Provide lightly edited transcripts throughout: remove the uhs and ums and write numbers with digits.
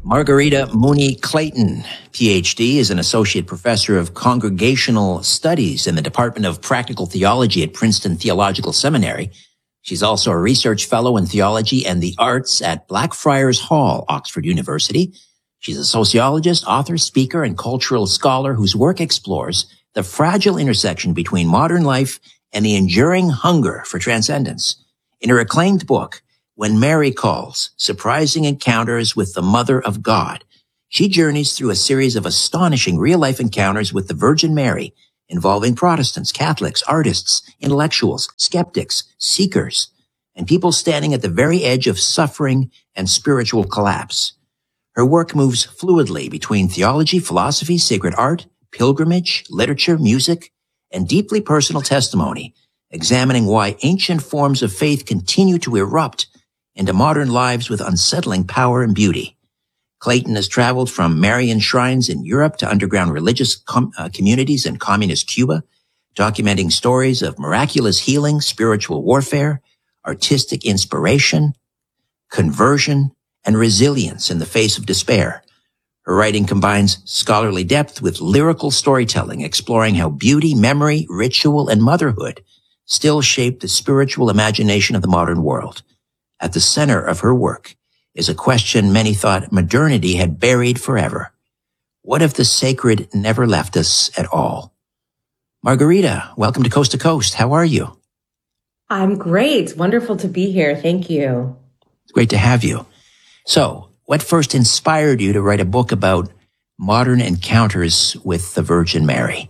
Margarita Mooney Clayton, PhD, is an associate professor of congregational studies in the Department of Practical Theology at Princeton Theological Seminary. She's also a research fellow in theology and the arts at Blackfriars Hall, Oxford University. She's a sociologist, author, speaker, and cultural scholar whose work explores the fragile intersection between modern life and the enduring hunger for transcendence. In her acclaimed book, When Mary Calls, Surprising Encounters with the Mother of God, she journeys through a series of astonishing real-life encounters with the Virgin Mary, involving Protestants, Catholics, artists, intellectuals, skeptics, seekers, and people standing at the very edge of suffering and spiritual collapse. Her work moves fluidly between theology, philosophy, sacred art, pilgrimage, literature, music, and deeply personal testimony, examining why ancient forms of faith continue to erupt into modern lives with unsettling power and beauty. Clayton has traveled from Marian shrines in Europe to underground religious communities in communist Cuba, documenting stories of miraculous healing, spiritual warfare, artistic inspiration, conversion, and resilience in the face of despair. Her writing combines scholarly depth with lyrical storytelling, exploring how beauty, memory, ritual, and motherhood still shape the spiritual imagination of the modern world. At the center of her work is a question many thought modernity had buried forever. What if the sacred never left us at all? Margarita, welcome to Coast to Coast. How are you? I'm great. Wonderful to be here. Thank you. It's great to have you. So, what first inspired you to write a book about modern encounters with the Virgin Mary?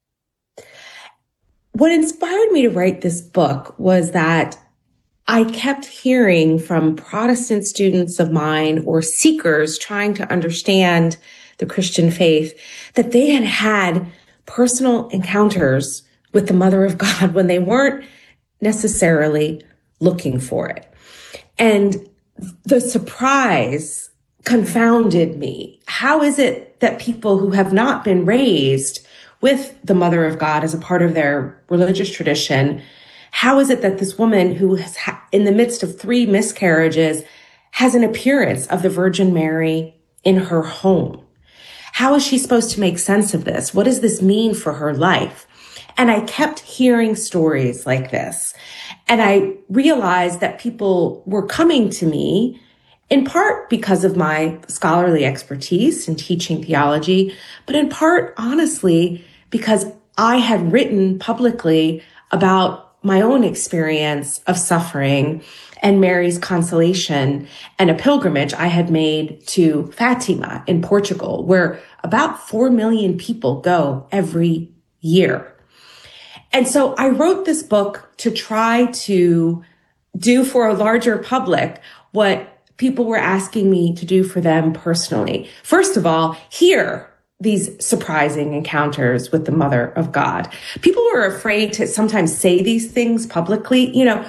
What inspired me to write this book was that I kept hearing from Protestant students of mine or seekers trying to understand the Christian faith that they had had personal encounters with the Mother of God when they weren't necessarily looking for it. And the surprise confounded me. How is it that people who have not been raised with the Mother of God as a part of their religious tradition, how is it that this woman who has, in the midst of 3 miscarriages, has an appearance of the Virgin Mary in her home? How is she supposed to make sense of this? What does this mean for her life? And I kept hearing stories like this. And I realized that people were coming to me in part because of my scholarly expertise in teaching theology, but in part, honestly, because I had written publicly about my own experience of suffering and Mary's consolation and a pilgrimage I had made to Fatima in Portugal, where about 4 million people go every year. And so I wrote this book to try to do for a larger public what people were asking me to do for them personally. First of all, hear these surprising encounters with the Mother of God. People were afraid to sometimes say these things publicly.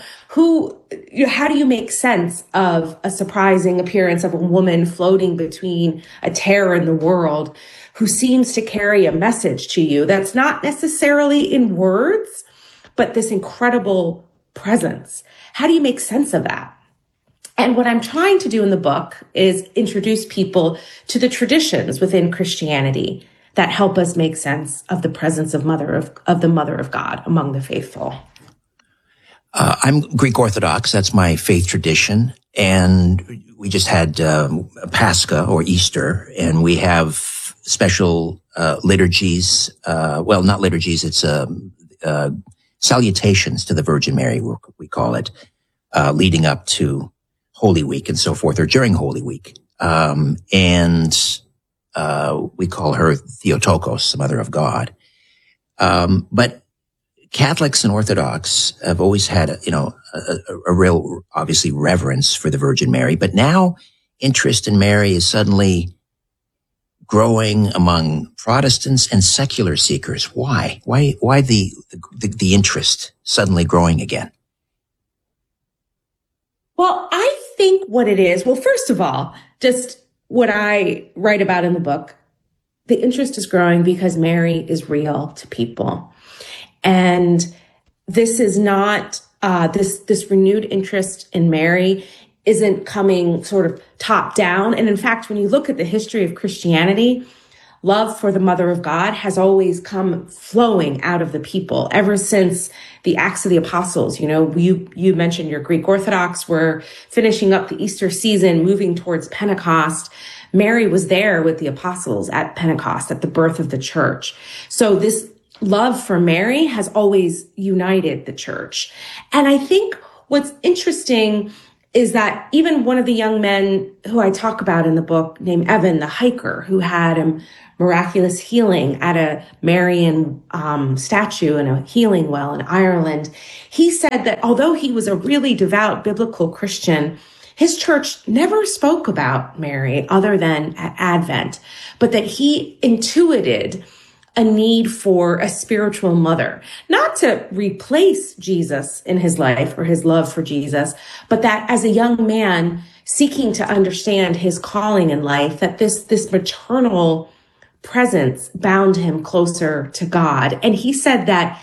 How do you make sense of a surprising appearance of a woman floating between a terror in the world who seems to carry a message to you that's not necessarily in words, but this incredible presence? How do you make sense of that? And what I'm trying to do in the book is introduce people to the traditions within Christianity that help us make sense of the presence of the Mother of God among the faithful. I'm Greek Orthodox. That's my faith tradition. And we just had Pascha or Easter, and we have special liturgies. Well, not liturgies. It's salutations to the Virgin Mary, we call it, leading up to Holy Week and so forth, or during Holy Week. And we call her Theotokos, the Mother of God. But Catholics and Orthodox have always had, a real, obviously, reverence for the Virgin Mary. But now interest in Mary is suddenly growing among Protestants and secular seekers. Why? Why the interest suddenly growing again? Well, I think what it is, well, first of all, just what I write about in the book, the interest is growing because Mary is real to people. And this is not, this renewed interest in Mary isn't coming sort of top down. And in fact, when you look at the history of Christianity, love for the Mother of God has always come flowing out of the people ever since the Acts of the Apostles. You know, you mentioned your Greek Orthodox were finishing up the Easter season, moving towards Pentecost. Mary was there with the apostles at Pentecost, at the birth of the church. So this love for Mary has always united the church. And I think what's interesting is that even one of the young men who I talk about in the book, named Evan, the hiker, who had a miraculous healing at a Marian statue in a healing well in Ireland, he said that although he was a really devout biblical Christian, his church never spoke about Mary other than at Advent, but that he intuited a need for a spiritual mother, not to replace Jesus in his life or his love for Jesus, but that as a young man seeking to understand his calling in life, that this maternal presence bound him closer to God. And he said that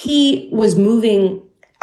he was moving,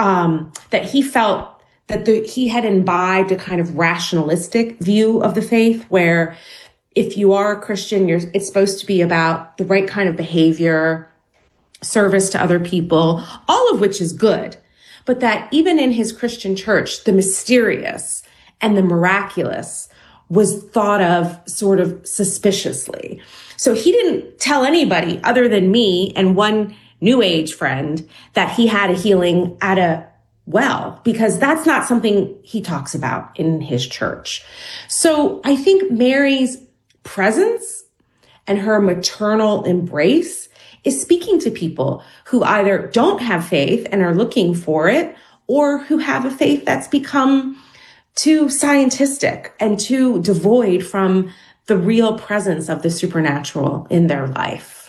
that he felt that he had imbibed a kind of rationalistic view of the faith where if you are a Christian, it's supposed to be about the right kind of behavior, service to other people, all of which is good. But that even in his Christian church, the mysterious and the miraculous was thought of sort of suspiciously. So he didn't tell anybody other than me and one New Age friend that he had a healing at a well, because that's not something he talks about in his church. So I think Mary's presence and her maternal embrace is speaking to people who either don't have faith and are looking for it, or who have a faith that's become too scientistic and too devoid from the real presence of the supernatural in their life.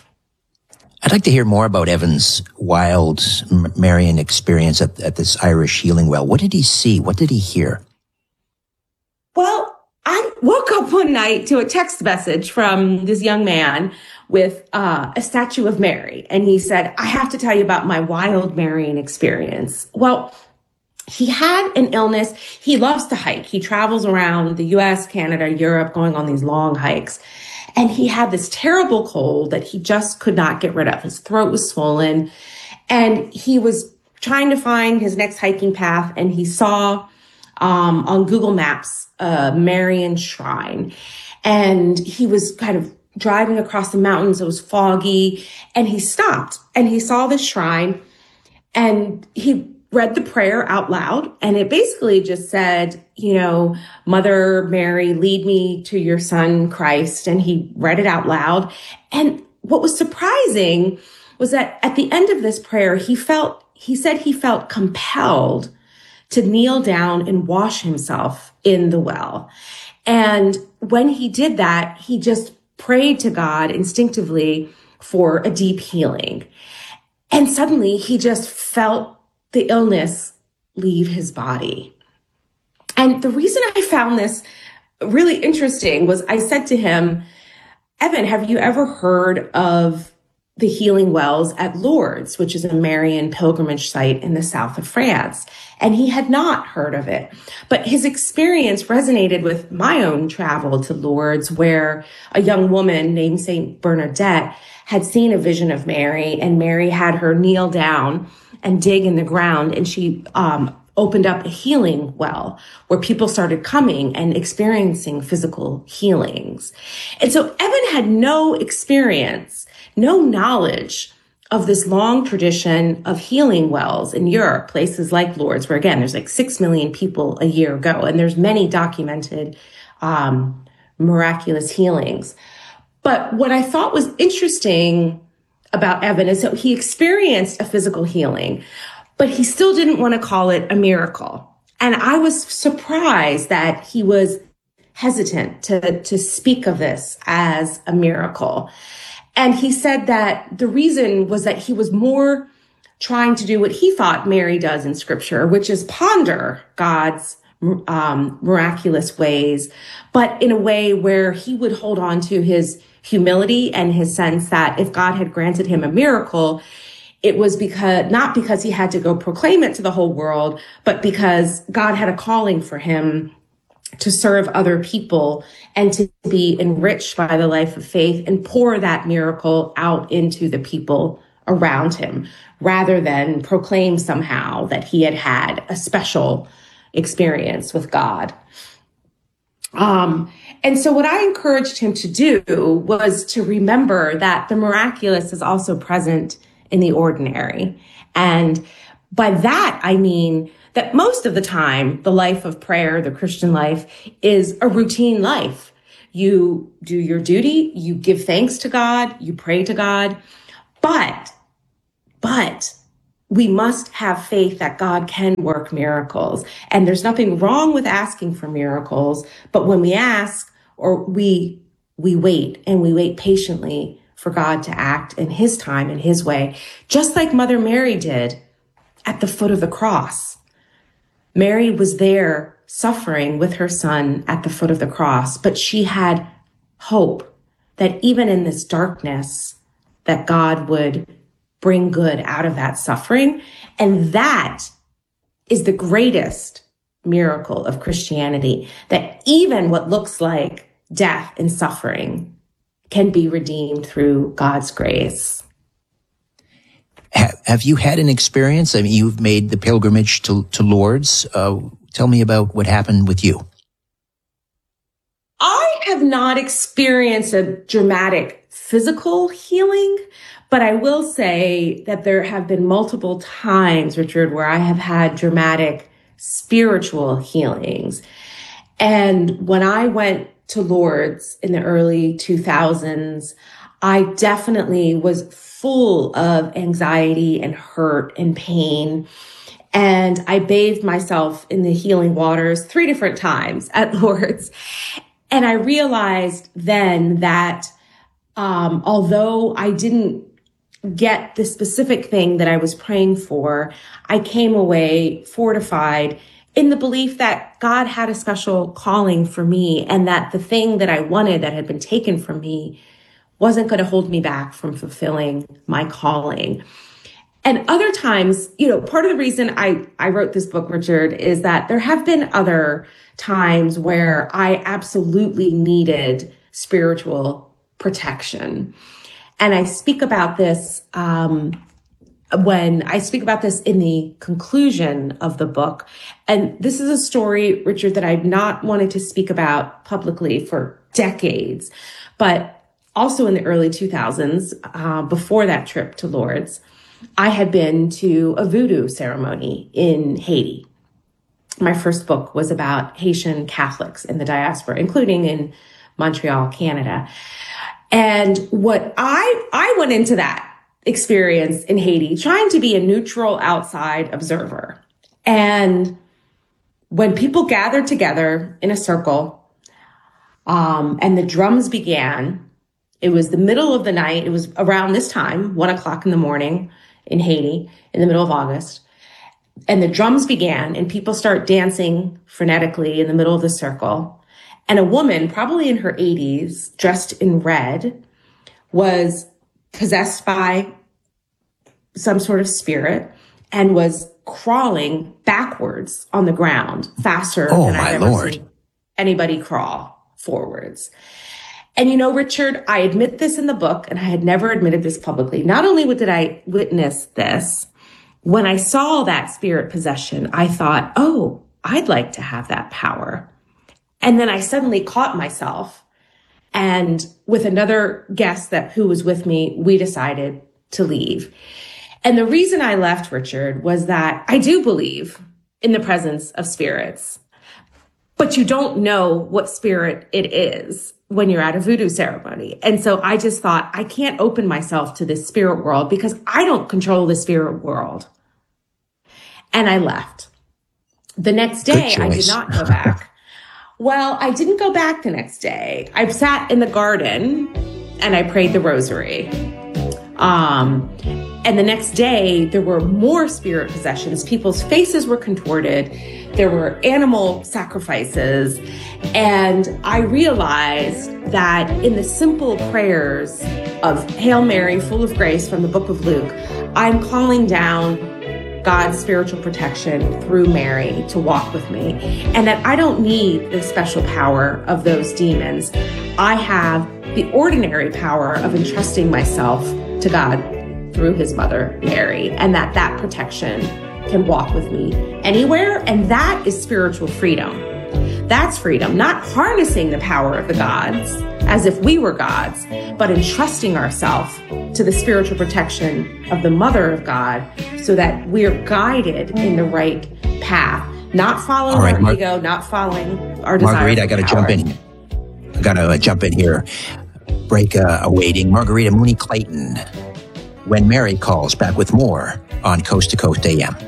I'd like to hear more about Evan's wild Marian experience at this Irish healing well. What did he see? What did he hear? Well, I woke up one night to a text message from this young man with a statue of Mary. And he said, I have to tell you about my wild Marian experience. Well, he had an illness. He loves to hike. He travels around the US, Canada, Europe, going on these long hikes. And he had this terrible cold that he just could not get rid of. His throat was swollen. And he was trying to find his next hiking path. And he saw on Google Maps a Marian shrine. And he was kind of driving across the mountains. It was foggy. And he stopped and he saw the shrine. And he read the prayer out loud. And it basically just said, you know, Mother Mary, lead me to your son, Christ. And he read it out loud. And what was surprising was that at the end of this prayer, he said he felt compelled to kneel down and wash himself in the well. And when he did that, he just prayed to God instinctively for a deep healing. And suddenly he just felt the illness leave his body. And the reason I found this really interesting was I said to him, Evan, have you ever heard of the healing wells at Lourdes, which is a Marian pilgrimage site in the south of France? And he had not heard of it. But his experience resonated with my own travel to Lourdes, where a young woman named Saint Bernadette had seen a vision of Mary, and Mary had her kneel down and dig in the ground, and she opened up a healing well where people started coming and experiencing physical healings. And so Evan had no experience, no knowledge of this long tradition of healing wells in Europe, places like Lourdes, where again, there's like 6 million people a year go, and there's many documented miraculous healings. But what I thought was interesting about Evan is that he experienced a physical healing, but he still didn't want to call it a miracle. And I was surprised that he was hesitant to speak of this as a miracle. And he said that the reason was that he was more trying to do what he thought Mary does in Scripture, which is ponder God's miraculous ways, but in a way where he would hold on to his humility and his sense that if God had granted him a miracle, it was not because he had to go proclaim it to the whole world, but because God had a calling for him to serve other people and to be enriched by the life of faith and pour that miracle out into the people around him, rather than proclaim somehow that he had had a special experience with God. And so what I encouraged him to do was to remember that the miraculous is also present in the ordinary. And by that, I mean that most of the time, the life of prayer, the Christian life, is a routine life. You do your duty, you give thanks to God, you pray to God, but we must have faith that God can work miracles. And there's nothing wrong with asking for miracles, but when we ask, or we wait, and we wait patiently for God to act in his time, in his way, just like Mother Mary did at the foot of the cross. Mary was there suffering with her son at the foot of the cross, but she had hope that even in this darkness, that God would bring good out of that suffering. And that is the greatest miracle of Christianity, that even what looks like death and suffering can be redeemed through God's grace. Have you had an experience? I mean, you've made the pilgrimage to Lourdes. Tell me about what happened with you. I have not experienced a dramatic physical healing, but I will say that there have been multiple times, Richard, where I have had dramatic spiritual healings. And when I went to Lourdes in the early 2000s, I definitely was full of anxiety and hurt and pain. And I bathed myself in the healing waters 3 different times at Lourdes. And I realized then that although I didn't get the specific thing that I was praying for, I came away fortified in the belief that God had a special calling for me, and that the thing that I wanted that had been taken from me wasn't going to hold me back from fulfilling my calling. And other times, part of the reason I wrote this book, Richard, is that there have been other times where I absolutely needed spiritual protection. And I speak about this when I speak about this in the conclusion of the book. And this is a story, Richard, that I've not wanted to speak about publicly for decades, but also in the early 2000s, before that trip to Lourdes, I had been to a voodoo ceremony in Haiti. My first book was about Haitian Catholics in the diaspora, including in Montreal, Canada. And what I went into that experience in Haiti trying to be a neutral outside observer. And when people gathered together in a circle, and the drums began, it was the middle of the night. It was around this time, 1:00 in the morning in Haiti, in the middle of August. And the drums began, and people start dancing frenetically in the middle of the circle. And a woman, probably in her 80s, dressed in red, was possessed by some sort of spirit and was crawling backwards on the ground faster than I've ever seen anybody crawl forwards. And Richard, I admit this in the book, and I had never admitted this publicly. Not only did I witness this, when I saw that spirit possession, I thought, oh, I'd like to have that power. And then I suddenly caught myself, and with another guest who was with me, we decided to leave. And the reason I left, Richard, was that I do believe in the presence of spirits, but you don't know what spirit it is when you're at a voodoo ceremony. And so I just thought, I can't open myself to this spirit world because I don't control the spirit world. And I left. The next day, I did not go back. Well, I didn't go back the next day. I sat in the garden and I prayed the rosary. And the next day, there were more spirit possessions. People's faces were contorted. There were animal sacrifices. And I realized that in the simple prayers of Hail Mary, full of grace from the book of Luke, I'm calling down God's spiritual protection through Mary to walk with me, and that I don't need the special power of those demons. I have the ordinary power of entrusting myself to God through his mother, Mary, and that protection can walk with me anywhere. And that is spiritual freedom. That's freedom, not harnessing the power of the gods as if we were gods, but entrusting ourselves to the spiritual protection of the Mother of God so that we're guided in the right path, not following our ego, not following our desire. Marguerite, I got to jump in. I got to jump in here. Break awaiting. Margarita Mooney Clayton. When Mary Calls, back with more on Coast to Coast AM.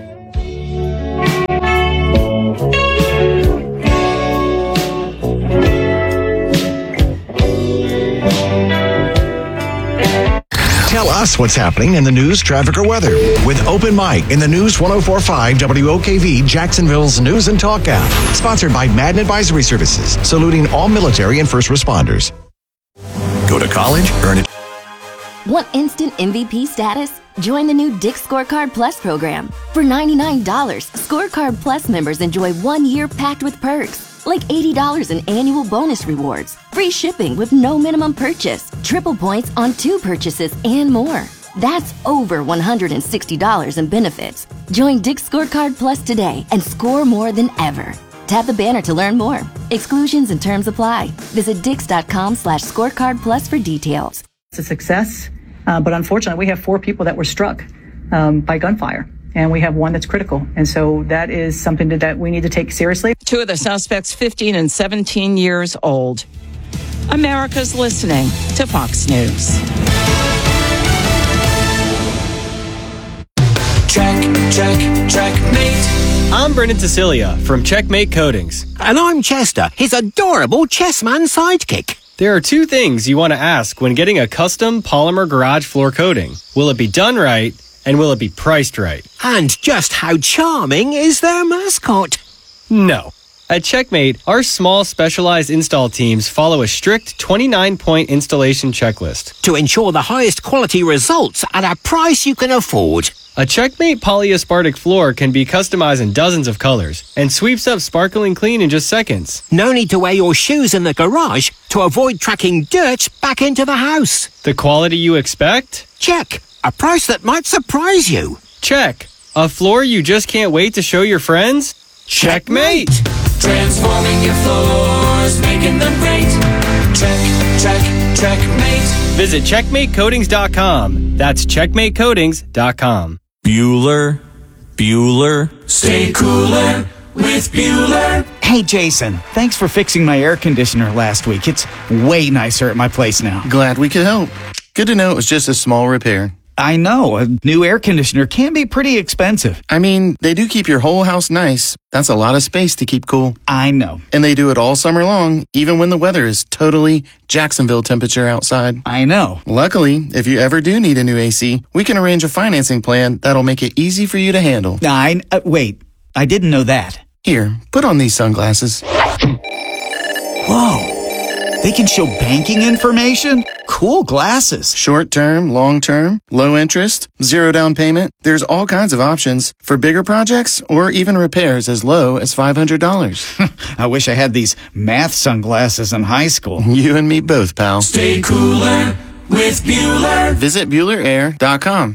Tell us what's happening in the news, traffic, or weather with Open Mic in the News 104.5 WOKV Jacksonville's News and Talk app. Sponsored by Madden Advisory Services, saluting all military and first responders. Go to college, earn it. Want instant MVP status? Join the new Dick's Scorecard Plus program. For $99, Scorecard Plus members enjoy 1 year packed with perks, like $80 in annual bonus rewards, free shipping with no minimum purchase, triple points on 2 purchases, and more. That's over $160 in benefits. Join Dick's Scorecard Plus today and score more than ever. Tap the banner to learn more. Exclusions and terms apply. Visit Dix.com/scorecard plus for details. It's a success, but unfortunately, we have 4 people that were struck by gunfire. And we have 1 that's critical. And so that is something that we need to take seriously. 2 of the suspects, 15 and 17 years old. America's listening to Fox News. Checkmate. I'm Brendan Cecilia from Checkmate Coatings. And I'm Chester, his adorable chessman sidekick. There are 2 things you want to ask when getting a custom polymer garage floor coating. Will it be done right? And will it be priced right? And just how charming is their mascot? No. At Checkmate, our small specialized install teams follow a strict 29-point installation checklist to ensure the highest quality results at a price you can afford. A Checkmate polyaspartic floor can be customized in dozens of colors and sweeps up sparkling clean in just seconds. No need to wear your shoes in the garage to avoid tracking dirt back into the house. The quality you expect? Check. A price that might surprise you. Check. A floor you just can't wait to show your friends? Checkmate! Transforming your floors, making them great. Checkmate. Visit CheckmateCoatings.com. That's CheckmateCoatings.com. Bueller. Stay cooler with Bueller. Hey, Jason, thanks for fixing my air conditioner last week. It's way nicer at my place now. Glad we could help. Good to know it was just a small repair. I know. A new air conditioner can be pretty expensive. I mean, they do keep your whole house nice. That's a lot of space to keep cool. I know. And they do it all summer long, even when the weather is totally Jacksonville temperature outside. I know. Luckily, if you ever do need a new AC, we can arrange a financing plan that'll make it easy for you to handle. Wait, I didn't know that. Here, put on these sunglasses. Whoa. They can show banking information? Cool glasses. Short term, long term, low interest, 0 down payment. There's all kinds of options for bigger projects or even repairs as low as $500. I wish I had these math sunglasses in high school. You and me both, pal. Stay cooler with Bueller. Visit BuellerAir.com.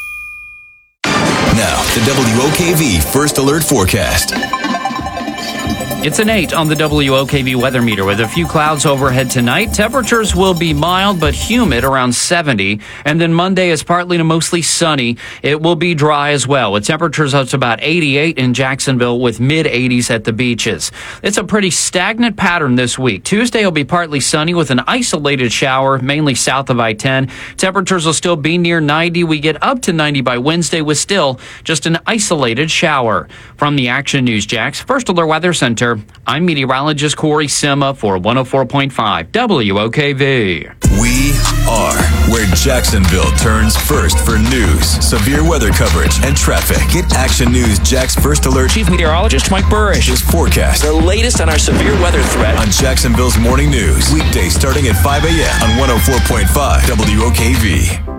Now, the WOKV First Alert Forecast. It's an 8 on the WOKV weather meter with a few clouds overhead tonight. Temperatures will be mild but humid around 70. And then Monday is partly to mostly sunny. It will be dry as well with temperatures up to about 88 in Jacksonville with mid 80s at the beaches. It's a pretty stagnant pattern this week. Tuesday will be partly sunny with an isolated shower, mainly south of I-10. Temperatures will still be near 90. We get up to 90 by Wednesday with still just an isolated shower. From the Action News Jax First Alert Weather Center, I'm meteorologist Corey Sima for 104.5 WOKV. We are where Jacksonville turns first for news, severe weather coverage, and traffic. Get Action News Jax First Alert Chief Meteorologist Mike Burrish. His forecast. The latest on our severe weather threat. On Jacksonville's Morning News. Weekdays starting at 5 a.m. on 104.5 WOKV.